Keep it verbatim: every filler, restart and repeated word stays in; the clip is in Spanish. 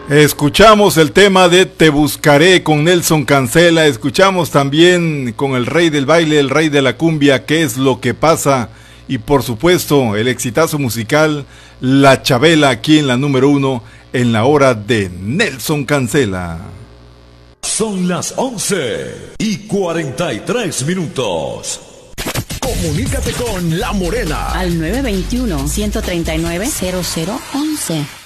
Escuchamos el tema de Te Buscaré con Nelson Cancela, escuchamos también con el rey del baile, el rey de la cumbia, ¿Qué es lo que pasa? Y por supuesto el exitazo musical La Chabela, aquí en la número uno, en la hora de Nelson Cancela. Son las once y cuarenta y tres minutos. Comunícate con La Morena al nueve dos uno, uno tres nueve, cero cero uno uno.